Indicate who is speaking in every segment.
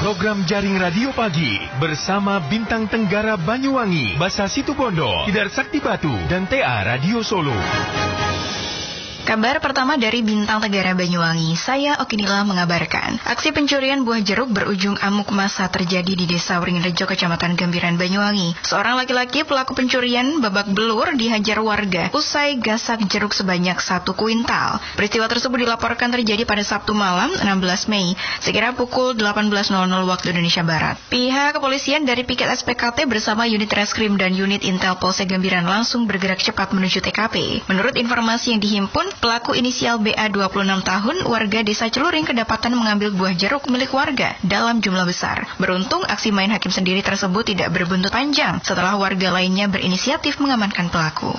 Speaker 1: program Jaring Radio Pagi bersama Bintang Tenggara Banyuwangi, Basa Situbondo, Tidar Sakti Batu, dan TA Radio Solo.
Speaker 2: Kabar pertama dari Bintang Tenggara Banyuwangi, saya Okinila mengabarkan. Aksi pencurian buah jeruk berujung amuk massa terjadi di Desa Wringrejo, Kecamatan Gambiran, Banyuwangi. Seorang laki-laki pelaku pencurian babak belur dihajar warga usai gasak jeruk sebanyak 1 kuintal. Peristiwa tersebut dilaporkan terjadi pada Sabtu malam 16 Mei, sekira pukul 18.00 waktu Indonesia Barat. Pihak kepolisian dari Piket SPKT bersama unit Reskrim dan unit Intel Polsek Gambiran langsung bergerak cepat menuju TKP. Menurut informasi yang dihimpun, pelaku inisial BA 26 tahun, warga desa Celuring kedapatan mengambil buah jeruk milik warga dalam jumlah besar. Beruntung aksi main hakim sendiri tersebut tidak berbuntut panjang setelah warga lainnya berinisiatif mengamankan pelaku.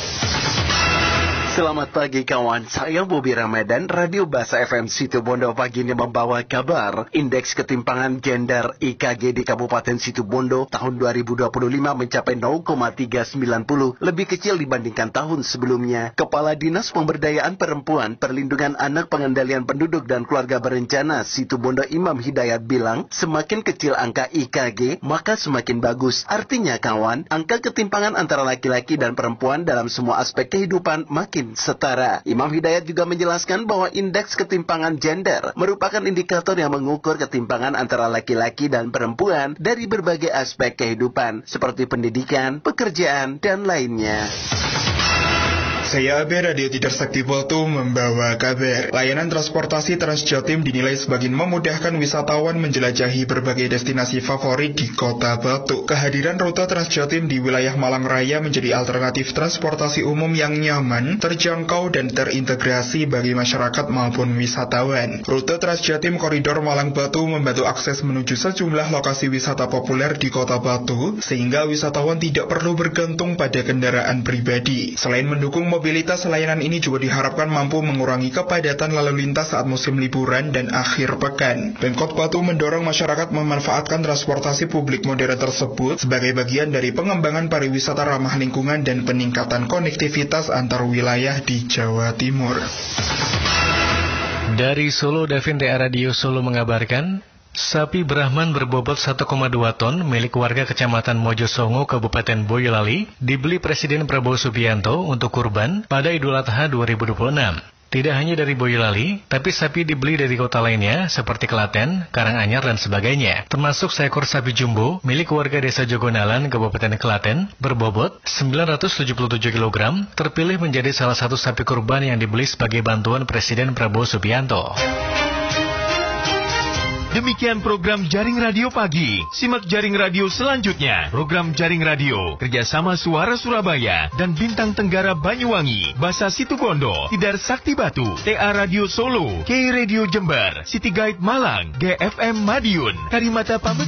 Speaker 3: Selamat pagi kawan, saya Bobi Ramadan, Radio Basa FM Situbondo pagi ini membawa kabar. Indeks ketimpangan gender IKG di Kabupaten Situbondo tahun 2025 mencapai 0,390, lebih kecil dibandingkan tahun sebelumnya. Kepala Dinas Pemberdayaan Perempuan, Perlindungan Anak, Pengendalian Penduduk dan Keluarga Berencana Situbondo Imam Hidayat bilang, semakin kecil angka IKG, maka semakin bagus. Artinya kawan, angka ketimpangan antara laki-laki dan perempuan dalam semua aspek kehidupan makin setara. Imam Hidayat juga menjelaskan bahwa indeks ketimpangan gender merupakan indikator yang mengukur ketimpangan antara laki-laki dan perempuan dari berbagai aspek kehidupan, seperti pendidikan, pekerjaan, dan lainnya.
Speaker 4: Saya AB Radio Tidar Sakti Batu membawa kabar. Layanan transportasi Transjatim dinilai semakin memudahkan wisatawan menjelajahi berbagai destinasi favorit di Kota Batu. Kehadiran rute Transjatim di wilayah Malang Raya menjadi alternatif transportasi umum yang nyaman, terjangkau, dan terintegrasi bagi masyarakat maupun wisatawan. Rute Transjatim Koridor Malang Batu membantu akses menuju sejumlah lokasi wisata populer di Kota Batu, sehingga wisatawan tidak perlu bergantung pada kendaraan pribadi. Selain mendukung mobilitas, layanan ini juga diharapkan mampu mengurangi kepadatan lalu lintas saat musim liburan dan akhir pekan. Pemkot Batu mendorong masyarakat memanfaatkan transportasi publik modern tersebut sebagai bagian dari pengembangan pariwisata ramah lingkungan dan peningkatan konektivitas antar wilayah di Jawa Timur.
Speaker 5: Dari Solo, Davin TA Radio Solo mengabarkan, sapi Brahman berbobot 1,2 ton milik warga Kecamatan Mojosongo, Kabupaten Boyolali, dibeli Presiden Prabowo Subianto untuk kurban pada Idul Adha 2026. Tidak hanya dari Boyolali, tapi sapi dibeli dari kota lainnya seperti Klaten, Karanganyar, dan sebagainya. Termasuk seekor sapi jumbo milik warga Desa Jogonalan, Kabupaten Klaten, berbobot 977 kg, terpilih menjadi salah satu sapi kurban yang dibeli sebagai bantuan Presiden Prabowo Subianto.
Speaker 1: Demikian program Jaring Radio Pagi. Simak Jaring Radio selanjutnya. Program Jaring Radio kerjasama Suara Surabaya dan Bintang Tenggara Banyuwangi, Basa Situbondo, Tidar Sakti Batu, TA Radio Solo, K Radio Jember, City Guide Malang, GFM Madiun, Karimata Pamekasan.